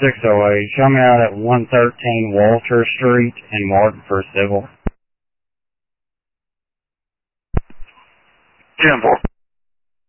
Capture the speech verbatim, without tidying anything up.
six oh eight. Show me out at one thirteen Walter Street in Martin for civil. ten four.